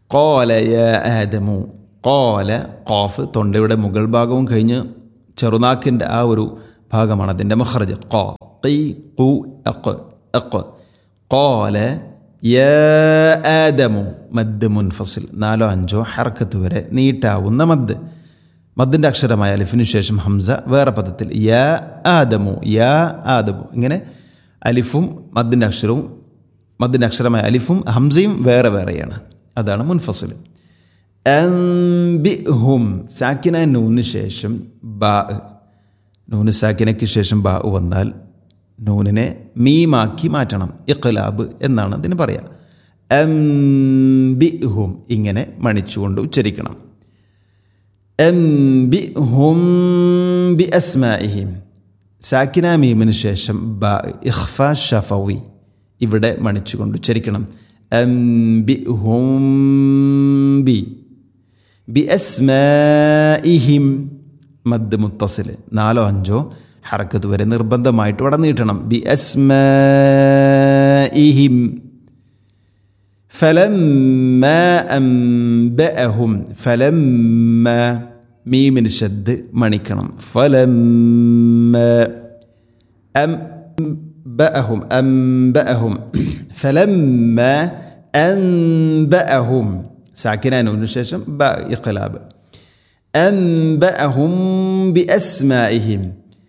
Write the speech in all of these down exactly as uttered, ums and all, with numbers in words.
ഖാല യാ ആദമു. ഖാല ഖാഫ് തൊണ്ടയുടെ മുകൾ ഭാഗവും കഴിഞ്ഞ് ചെറുനാക്കിൻ്റെ ആ ഒരു ഭാഗമാണ് അതിൻ്റെ മഖ്റജ്. ഖാ ഖി ഖു അഖ് അഖ്. ഖാല യാ ആദമു. മദ് മുൻഫസിൽ, നാലോ അഞ്ചോ ഹർക്കത്ത് വരെ നീട്ടാവുന്ന മദ്. മദ്ദിൻ്റെ അക്ഷരമായ അലിഫിനു ശേഷം ഹംസ വേറെ പദത്തിൽ യാ ആദമു യാ ആദമു. ഇങ്ങനെ അലിഫും മദ്ദിൻ്റെ അക്ഷരവും മദ്ദിൻ്റെ അക്ഷരമായ അലിഫും ഹംസയും വേറെ വേറെയാണ്. അതാണ് മുൻഫസിൽ. അൻബിഹും സാക്കിന നൂന് ശേഷം ബാ. നൂന് സാക്കിനയ്ക്ക് ശേഷം ബാ വന്നാൽ നൂനിനെ മീമാക്കി മാറ്റണം. ഇഖ്ലാബ് എന്നാണ് അതിന് പറയുക. അൻബിഹും ഇങ്ങനെ മണിച്ചുകൊണ്ട് ഉച്ചരിക്കണം. അൻബിഹും ബി അസ്മാഇഹിം. സാക്കിന മീമിന് ശേഷം ബാ ഇഖ്ഫ ഷഫവി, ഇവിടെ മണിച്ചുകൊണ്ട് ഉച്ചരിക്കണം. അൻബിഹും ബി ബി അസ്മാഇഹിം. മദ് മുത്തസിൽ, നാലോ അഞ്ചോ ഹറക്കത്ത് വരെ നിർബന്ധമായിട്ട് ഇവിടെ നീട്ടണം. ബി അസ്മാഇഹിം. ഫലമ്മ അംബഅഹും. ഫലമ്മ മീമിന് ശദ്ദ് മണിക്കണം. ഫലമ്മ അംബഅഹും അംബഅഹും. ഫലമ്മ അംബഅഹും സാക്കിന നൂന് ശേഷം ബ ഇഖ്ലാബ്. അംബഅഹും ബി അസ്മാഇഹിം.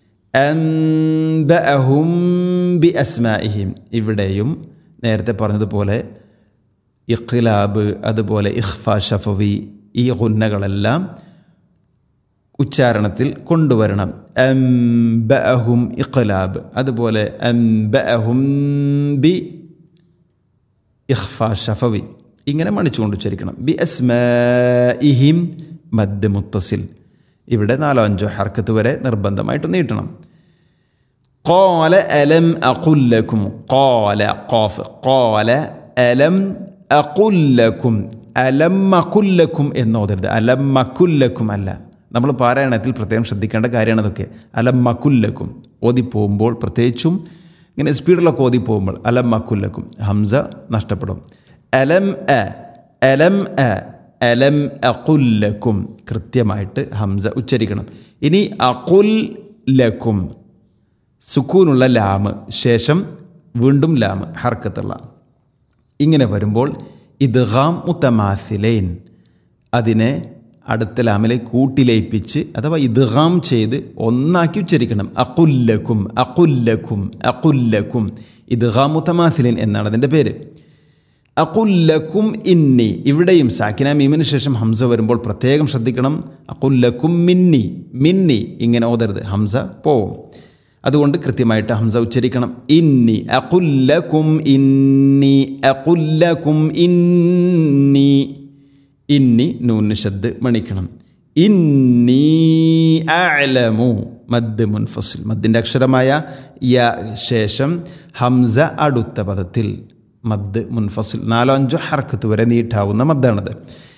അംബഅഹും ബി അസ്മാഇഹിം. ഇവിടെയും നേരത്തെ പറഞ്ഞതുപോലെ ഇഖ്ലാബ്, അതുപോലെ ഇഖ്ഫ ഷഫവി, ഈ ഗുന്നകളെല്ലാം ഉച്ചാരണത്തിൽ കൊണ്ടുവരണം. അംബഅഹും ഇഖ്ലാബ്, അതുപോലെ അംബഅഹും ബി ഇഖ്ഫ ഷഫവി, ഇങ്ങനെ മണിച്ചുകൊണ്ട് ഉച്ചരിക്കണം. ബി അസ്മാഇഹിം മദ് മുത്തസിൽ, ഇവിടെ നാലോ അഞ്ചോ ഹർക്കത്ത് വരെ നിർബന്ധമായിട്ട് നീട്ടണം. ഖാല അലം അഖുൽ ലക്കും. ഖാല ഖാഫ്. ഖാല അലം അഖുൽ ലക്കും. അലം അഖുൽ ലക്കും എന്നോതരുത്. അലം അഖുൽ ലക്കും അല്ല. നമ്മൾ പാരായണത്തിൽ പ്രത്യേകം ശ്രദ്ധിക്കേണ്ട കാര്യമാണ് അതൊക്കെ. അലം അഖുൽ ലക്കും ഓതിപ്പോകുമ്പോൾ, പ്രത്യേകിച്ചും ഇങ്ങനെ സ്പീഡിലൊക്കെ ഓതിപ്പോകുമ്പോൾ അലം അഖുൽ ലക്കും ഹംസ നഷ്ടപ്പെടും. അലം അ അലം അ അലം അഖുൽ ലക്കും കൃത്യമായിട്ട് ഹംസ ഉച്ചരിക്കണം. ഇനി അഖുൽ ലക്കും സുക്കൂനുള്ള ലാമ് ശേഷം വീണ്ടും ലാമ് ഹർക്കത്തുള്ള, ഇങ്ങനെ വരുമ്പോൾ ഇദ്ഗാം മുതമാസിലൈൻ, അതിനെ അടുത്ത ലാമിലെ കൂട്ടിലയിപ്പിച്ച് അഥവാ ഇദ്ഗാം ചെയ്ത് ഒന്നാക്കി ഉച്ചരിക്കണം. അഖുൽ ലക്കും അഖുൽ ലക്കും അഖുൽ ലക്കും. ഇദ്ഗാം മുതമാസിലൈൻ എന്നാണ് അതിൻ്റെ പേര്. അഖുൽ ലക്കും ഇന്നി, ഇവിടെയും സാക്കിന മീമിന് ശേഷം ഹംസ വരുമ്പോൾ പ്രത്യേകം ശ്രദ്ധിക്കണം. അഖുൽ ലക്കും മിന്നി. മിന്നി ഇങ്ങനെ ഓതരുത്, ഹംസ പോവും. അതുകൊണ്ട് കൃത്യമായിട്ട് ഹംസ ഉച്ചരിക്കണം. ഇന്നി അഖുൽ ലക്കും ഇന്നി അഖുൽ ലക്കും ഇന്നി. ഇന്നി നൂന് ശദ്ദ് മണിക്കണം. ഇന്നി അഅലമു മദ് മുൻഫസിൽ, മദ്ദിൻ്റെ അക്ഷരമായ യ ശേഷം ഹംസ അടുത്ത പദത്തിൽ മദ് മുൻഫസിൽ, നാലോ അഞ്ചോ ഹർക്കത്ത് വരെ നീട്ടാവുന്ന മദ്ദാണത്.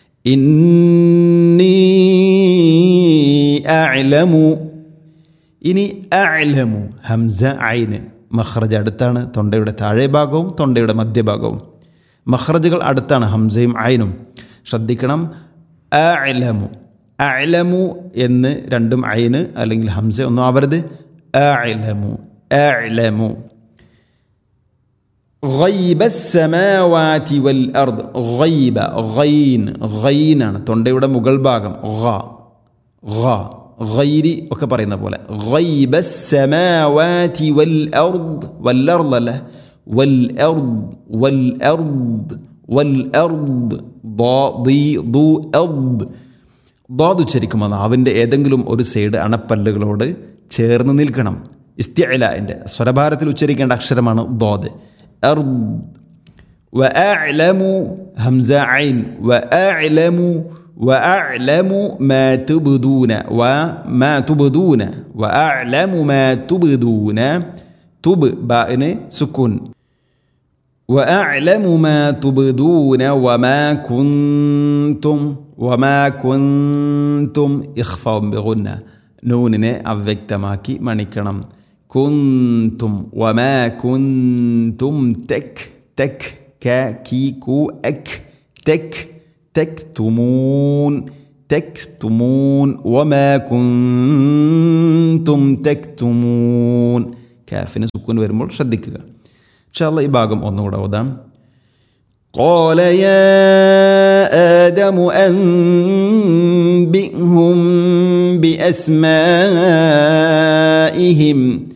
ഇന്നി അഅലമു. ഇനി അഅലമു ഹംസ ഐന് മഖ്റജ് അടുത്താണ്. തൊണ്ടയുടെ താഴെ ഭാഗവും തൊണ്ടയുടെ മധ്യഭാഗവും മഖ്റജുകൾ അടുത്താണ് ഹംസയും ഐനും. ശ്രദ്ധിക്കണം. അഅലമു അഅലമു എന്ന് രണ്ടും ഐന് അല്ലെങ്കിൽ ഹംസ ഒന്നും ആവരുത്. അഅലമു അഅലമു. ഗൈബ സമാവാതി വൽ അർദ്. ഗൈബ ഗൈൻ ഗൈനാണ് തൊണ്ടയുടെ മുകൾ ഭാഗം. ഗ ഗ ഗൈരി ഒക്കെ പറയുന്ന പോലെ. ഗൈബ സമാവാതി വൽ അർദ്. വൽ അർദ് അല്ല, വൽ അർദ് വൽ അർദ് വൽ അർദ്. ضاد ഉച്ചരിക്കുമ്പോൾ നാവിൻ്റെ ഏതെങ്കിലും ഒരു സൈഡ് അണപ്പല്ലുകളോട് ചേർന്ന് നിൽക്കണം. ഇസ്തിഅലാഇൻ്റെ സ്വരഭാരത്തിൽ ഉച്ചരിക്കേണ്ട അക്ഷരമാണ് ضاد. അർദ്. വഅഅലമു ഹംസ ഐൻ. വഅഅലമു വഅഅലമു മാ തുബ്ദൂന വമാ തുബ്ദൂന. വഅഅലമു മാ തുബ്ദൂന. തുബ് ബാഇന് സുക്കൂൻ. وأعلم ما تبدون وما كنتم وما كنتم إخفاء بغنة നൂനിനെ അവ്യക്തമാക്കി മണിക്കണം. കുന്തും വമാ കുന്തും തെക് തെക് ക കി കു എക് തെക് തെക്തുമൂൻ തെക്തുമൂൻ വമാ കുന്തും തെക്തുമൂൻ. കാഫിന് സുക്കൂൻ വരുമ്പോൾ ശ്രദ്ധിക്കുക. ഇൻഷാ അല്ലാഹ് ഈ ഭാഗം ഒന്നുകൂടെ ഓതാം. قال يا آدم أنبئهم بأسمائهم